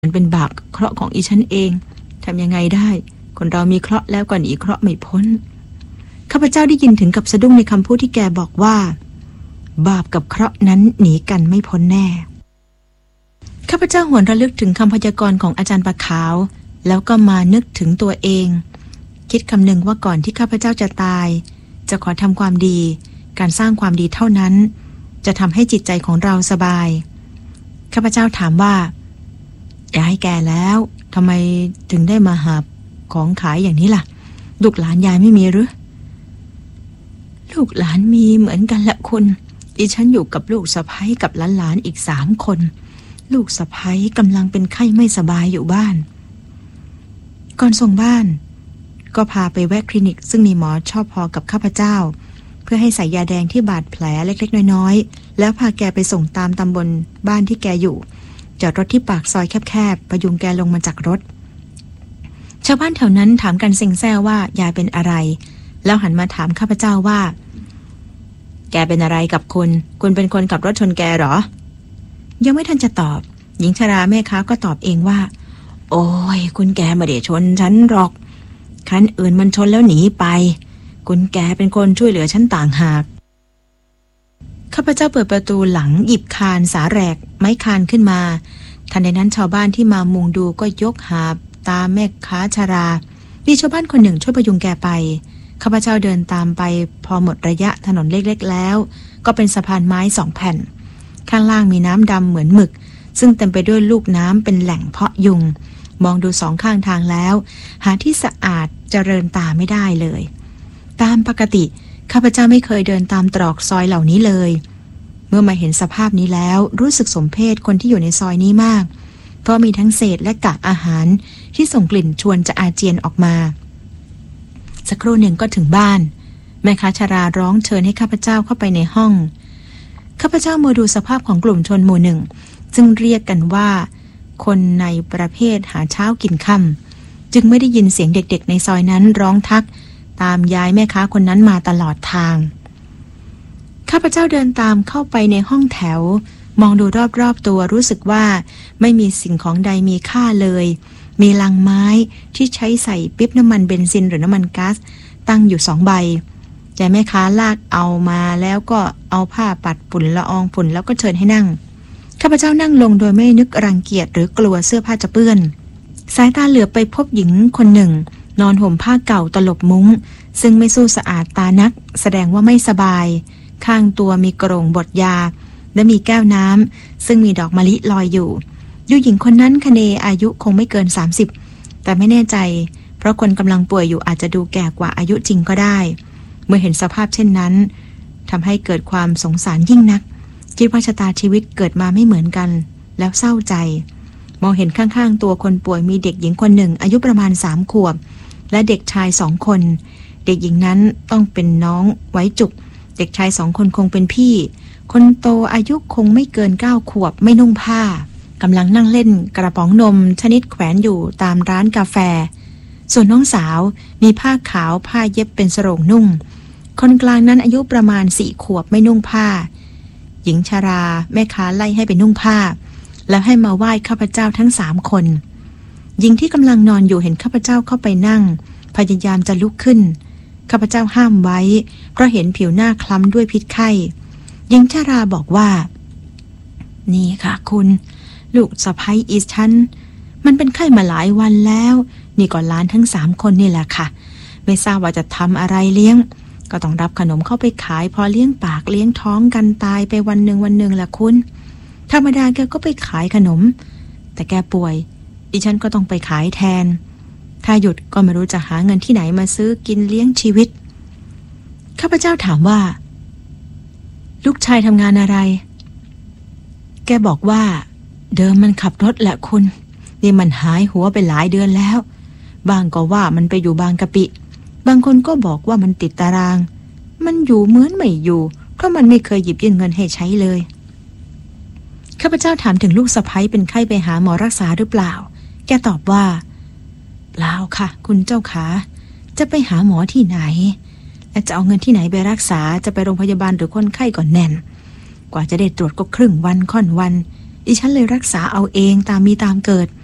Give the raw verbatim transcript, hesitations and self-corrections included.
มันเป็นบาปเคราะห์ของอีฉันเองทำยังไงได้คนเรามีเคราะห์แล้วก็หนีเคราะห์ไม่พ้นข้าพเจ้าได้ยินถึงกับสะดุ้งในคำพูดที่แกบอกว่าบาปกับเคราะห์นั้นหนีกันไม่พ้นแน่ข้าพเจ้าหวนระลึกถึงคำพยากรณ์ของอาจารย์ปะขาวแล้วก็มานึกถึงตัวเองคิดคำนึงว่าก่อนที่ข้าพเจ้าจะตายจะขอทำความดีการสร้างความดีเท่านั้นจะทำให้จิตใจของเราสบายข้าพเจ้าถามว่ายายแก่แล้วทำไมถึงได้มาหาของขายอย่างนี้ล่ะลูกหลานยายไม่มีหรือลูกหลานมีเหมือนกันละคุณดิฉันอยู่กับลูกสะใภ้กับหลานๆอีกสามคนลูกสะใภ้กำลังเป็นไข้ไม่สบายอยู่บ้านก่อนส่งบ้านก็พาไปแวะคลินิกซึ่งมีหมอชอบพอกับข้าพเจ้าเพื่อให้ใส่ยาแดงที่บาดแผลเล็กๆน้อยๆแล้วพาแกไปส่งตามตำบลบ้านที่แกอยู่จอดรถที่ปากซอยแคบๆประยุงแกลงมาจากรถชาวบ้านแถวนั้นถามกันเซ็งแซ่ว่ายายเป็นอะไรแล้วหันมาถามข้าพเจ้าว่าแกเป็นอะไรกับคุณคุณเป็นคนขับรถชนแกหรอยังไม่ทันจะตอบหญิงชราแม่ค้าก็ตอบเองว่าโอ้ยคุณแกไม่ได้ชนฉันหรอกคันอื่นมันชนแล้วหนีไปคุณแกเป็นคนช่วยเหลือฉันต่างหากข้าพเจ้าเปิดประตูหลังหยิบคานสาแหรกไม้คานขึ้นมาทันใดนั้นชาวบ้านที่มามุงดูก็ยกหาบตามแม่ค้าชรามีชาวบ้านคนหนึ่งช่วยพยุงแกไปข้าพเจ้าเดินตามไปพอหมดระยะถนนเล็กๆแล้วก็เป็นสะพานไม้สองแผ่นข้างล่างมีน้ำดำเหมือนหมึกซึ่งเต็มไปด้วยลูกน้ำเป็นแหล่งเพาะยุงมองดูสองข้างทางแล้วหาที่สะอาดเจริญตาไม่ได้เลยตามปกติข้าพเจ้าไม่เคยเดินตามตรอกซอยเหล่านี้เลยเมื่อมาเห็นสภาพนี้แล้วรู้สึกสมเพชคนที่อยู่ในซอยนี้มากเพราะมีทั้งเศษและกากอาหารที่ส่งกลิ่นชวนจะอาเจียนออกมาสักครู่หนึ่งก็ถึงบ้านแม่ค้าชราร้องเชิญให้ข้าพเจ้าเข้าไปในห้องข้าพเจ้ามาดูสภาพของกลุ่มชนหมู่หนึ่งซึ่งเรียกกันว่าคนในประเภทหาเช้ากินค่ำจึงไม่ได้ยินเสียงเด็กๆในซอยนั้นร้องทักตามยายแม่ค้าคนนั้นมาตลอดทางข้าพเจ้าเดินตามเข้าไปในห้องแถวมองดูรอบๆตัวรู้สึกว่าไม่มีสิ่งของใดมีค่าเลยมีลังไม้ที่ใช้ใส่ปิ๊บน้ำมันเบนซินหรือน้ำมันก๊าซตั้งอยู่สองใบยายแม่ค้าลากเอามาแล้วก็เอาผ้าปัดฝุ่นละอองฝุ่นแล้วก็เชิญให้นั่งข้าพเจ้านั่งลงโดยไม่นึกรังเกียจหรือกลัวเสื้อผ้าจะเปื้อนสายตาเหลือบไปพบหญิงคนหนึ่งนอนห่มผ้าเก่าตลบมุ้งซึ่งไม่สู้สะอาดตานักแสดงว่าไม่สบายข้างตัวมีกระโหลกบดยาและมีแก้วน้ำซึ่งมีดอกมะลิลอยอยู่ดูหญิงคนนั้นคเนอายุคงไม่เกินสามสิบแต่ไม่แน่ใจเพราะคนกำลังป่วยอยู่อาจจะดูแก่กว่าอายุจริงก็ได้เมื่อเห็นสภาพเช่นนั้นทำให้เกิดความสงสารยิ่งนักคิดว่าชะตาชีวิตเกิดมาไม่เหมือนกันแล้วเศร้าใจมองเห็นข้างๆตัวคนป่วยมีเด็กหญิงคนหนึ่งอายุประมาณสามขวบและเด็กชายสองคนเด็กหญิงนั้นต้องเป็นน้องไว้จุกเด็กชายสองคนคงเป็นพี่คนโตอายุคงไม่เกินเก้าขวบไม่นุ่งผ้ากำลังนั่งเล่นกระป๋องนมชนิดแขวนอยู่ตามร้านกาแฟส่วนน้องสาวมีผ้าขาวผ้าเย็บเป็นสโรงนุ่งคนกลางนั้นอายุประมาณสี่ขวบไม่นุ่งผ้าหญิงชราแม่ค้าไล่ให้ไปนุ่งผ้าแล้วให้มาไหว้ข้าพเจ้าทั้งสามคนหญิงที่กำลังนอนอยู่เห็นข้าพเจ้าเข้าไปนั่งพยายามจะลุกขึ้นข้าพเจ้าห้ามไว้เพราะเห็นผิวหน้าคล้ำด้วยพิษไข้หญิงชราบอกว่านี่ค่ะคุณลูกสะใภ้อีฉันมันเป็นไข้มาหลายวันแล้วนี่ก็หลานทั้งสามคนนี่แหละค่ะไม่ทราบว่าจะทำอะไรเลี้ยงก็ต้องรับขนมเข้าไปขายพอเลี้ยงปากเลี้ยงท้องกันตายไปวันหนึ่งวันหนึ่งแหละคุณธรรมดาแกก็ไปขายขนมแต่แกป่วยดิฉันก็ต้องไปขายแทนถ้าหยุดก็ไม่รู้จะหาเงินที่ไหนมาซื้อกินเลี้ยงชีวิตข้าพเจ้าถามว่าลูกชายทำงานอะไรแกบอกว่าเดิมมันขับรถแหละคุณนี่มันหายหัวไปหลายเดือนแล้วบางก็ว่ามันไปอยู่บางกะปิบางคนก็บอกว่ามันติดตารางมันอยู่เหมือนไม่อยู่เพราะมันไม่เคยหยิบยื่นเงินให้ใช้เลยข้าพเจ้าถามถึงลูกสะใภ้เป็นไข้ไปหาหมอรักษาหรือเปล่าแกตอบว่าเปล่าค่ะคุณเจ้าขาจะไปหาหมอที่ไหนและจะเอาเงินที่ไหนไปรักษาจะไปโรงพยาบาลหรือคนไข้ก่อนแน่นกว่าจะได้ตรวจก็ครึ่งวันค่อนวันดิฉันเลยรักษาเอาเองตามมีตามเกิด